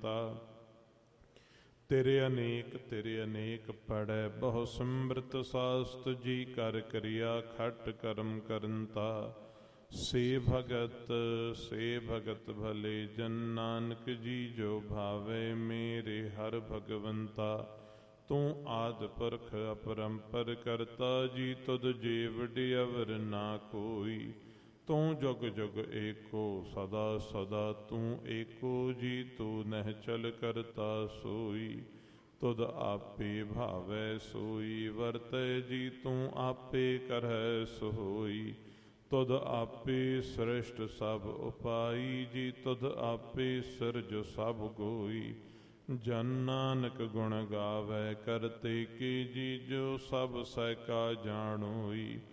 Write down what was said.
ਅਨੰਤਾ। ਤੇਰੇ ਅਨੇਕ ਪੜੈ ਬਹੁ ਸਿਮਰਤ ਸਾਸਤ ਜੀ ਕਰ ਕਰਿਆ ਖਟ ਕਰਮ ਕਰੰਤਾ। ਸੇ ਭਗਤ ਭਲੇ ਜਨ ਨਾਨਕ ਜੀ ਜੋ ਭਾਵੇ ਮੇਰੇ ਹਰ ਭਗਵੰਤਾ। ਤੂੰ ਆਦਿ ਪੁਰਖ ਅਪਰੰਪਰ ਕਰਤਾ ਜੀ ਤੁਧ ਜੇ ਵਡਿਆਵਰ ਨਾ ਕੋਈ। ਤੂੰ ਜੁਗ ਜੁਗ ਏਕੋ ਸਦਾ ਸਦਾ ਤੂੰ ਏਕੋ ਜੀ ਤੂੰ ਨਿਹਚਲ ਕਰਤਾ ਸੋਈ। ਤੁਧ ਆਪੇ ਭਾਵੈ ਸੋਈ ਵਰਤੈ ਜੀ ਤੂੰ ਆਪੇ ਕਰਹਿ ਸੋਈ। ਤੁਧ ਆਪੇ ਸ੍ਰਿਸ਼ਟ ਸਭ ਉਪਾਈ ਜੀ ਤੁਧ ਆਪੇ ਸਿਰਜ ਸਭ ਗੋਈ। ਜਨ ਨਾਨਕ ਗੁਣ ਗਾਵੈ ਕਰਤੇ ਕੀ ਜੀ ਜੋ ਸਭ ਸਹਿ ਕਾ ਜਾਣੋਈ।